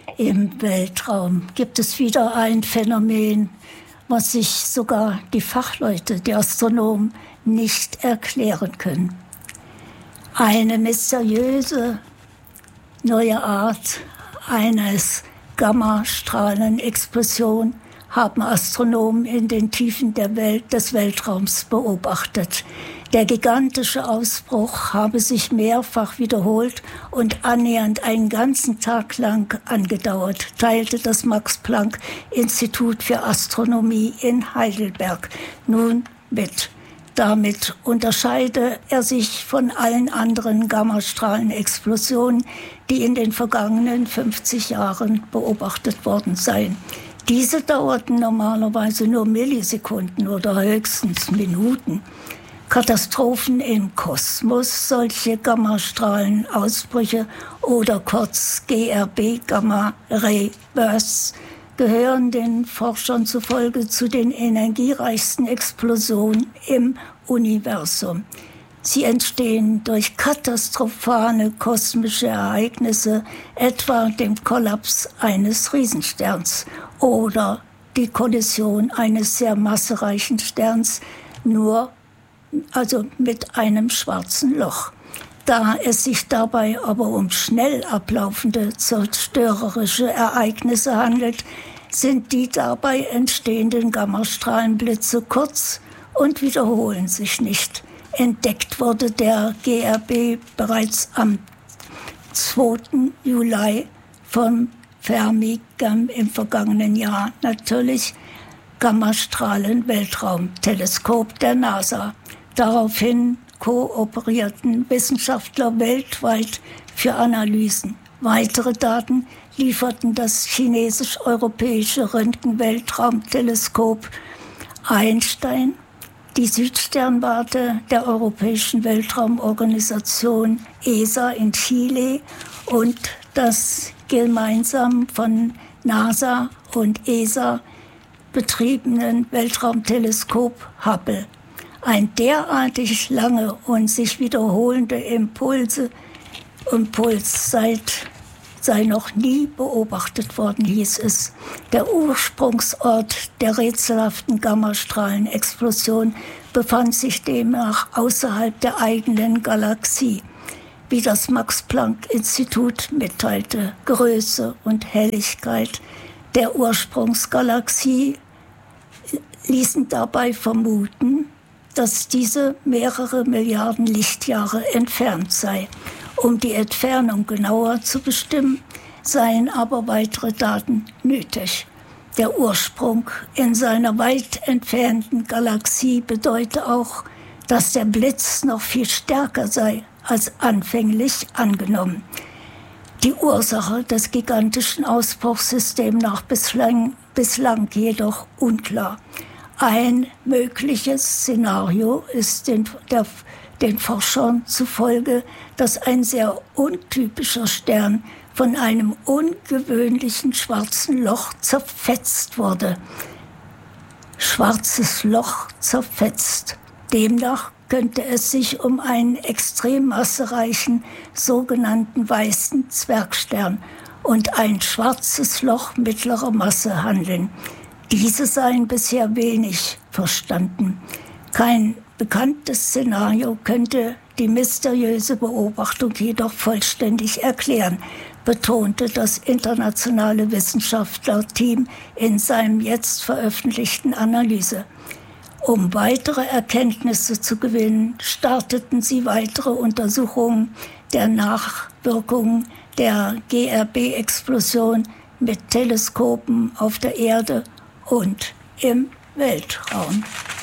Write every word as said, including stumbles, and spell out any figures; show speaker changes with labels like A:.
A: Im Weltraum gibt es wieder ein Phänomen, was sich sogar die Fachleute, die Astronomen, nicht erklären können. Eine mysteriöse neue Art eines Gammastrahlenexplosion haben Astronomen in den Tiefen der Welt, des Weltraums beobachtet. Der gigantische Ausbruch habe sich mehrfach wiederholt und annähernd einen ganzen Tag lang angedauert, teilte das Max-Planck-Institut für Astronomie in Heidelberg nun mit. Damit unterscheide er sich von allen anderen Gammastrahlenexplosionen, die in den vergangenen fünfzig Jahren beobachtet worden seien. Diese dauerten normalerweise nur Millisekunden oder höchstens Minuten. Katastrophen im Kosmos, solche Gammastrahlenausbrüche oder kurz G R B, Gamma Ray Bursts, gehören den Forschern zufolge zu den energiereichsten Explosionen im Universum. Sie entstehen durch katastrophale kosmische Ereignisse, etwa dem Kollaps eines Riesensterns oder die Kollision eines sehr massereichen Sterns, nur also mit einem schwarzen Loch. Da es sich dabei aber um schnell ablaufende zerstörerische Ereignisse handelt, sind die dabei entstehenden Gammastrahlenblitze kurz und wiederholen sich nicht. Entdeckt wurde der G R B bereits am zweiten Juli vom Fermi im vergangenen Jahr, natürlich Gammastrahlen-Weltraumteleskop der NASA. Daraufhin kooperierten Wissenschaftler weltweit für Analysen. Weitere Daten lieferten das chinesisch-europäische Röntgen-Weltraumteleskop Einstein, die Südsternwarte der Europäischen Weltraumorganisation E S A in Chile und das gemeinsam von NASA und E S A betriebenen Weltraumteleskop Hubble. Ein derartig lange und sich wiederholende Impulse, Impuls seit, sei noch nie beobachtet worden, hieß es. Der Ursprungsort der rätselhaften Gammastrahlenexplosion befand sich demnach außerhalb der eigenen Galaxie, wie das Max-Planck-Institut mitteilte. Größe und Helligkeit der Ursprungsgalaxie ließen dabei vermuten, dass diese mehrere Milliarden Lichtjahre entfernt sei. Um die Entfernung genauer zu bestimmen, seien aber weitere Daten nötig. Der Ursprung in seiner weit entfernten Galaxie bedeute auch, dass der Blitz noch viel stärker sei als anfänglich angenommen. Die Ursache des gigantischen Ausbruchs ist demnach bislang, bislang jedoch unklar. Ein mögliches Szenario ist den, der, den Forschern zufolge, dass ein sehr untypischer Stern von einem ungewöhnlichen schwarzen Loch zerfetzt wurde. Schwarzes Loch zerfetzt. Demnach könnte es sich um einen extrem massereichen sogenannten weißen Zwergstern und ein schwarzes Loch mittlerer Masse handeln. Diese seien bisher wenig verstanden. Kein bekanntes Szenario könnte die mysteriöse Beobachtung jedoch vollständig erklären, betonte das internationale Wissenschaftlerteam in seinem jetzt veröffentlichten Analyse. Um weitere Erkenntnisse zu gewinnen, starteten sie weitere Untersuchungen der Nachwirkungen der G R B-Explosion mit Teleskopen auf der Erde und im Weltraum.